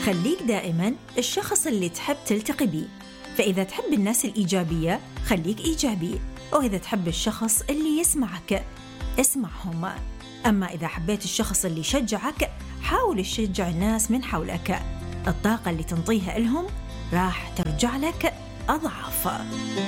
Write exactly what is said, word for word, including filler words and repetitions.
خليك دائما الشخص اللي تحب تلتقي بيه. فإذا تحب الناس الإيجابية خليك إيجابي، وإذا تحب الشخص اللي يسمعك اسمعهم. أما إذا حبيت الشخص اللي يشجعك حاول تشجع الناس من حولك. الطاقة اللي تنطيها لهم راح ترجع لك أضعاف.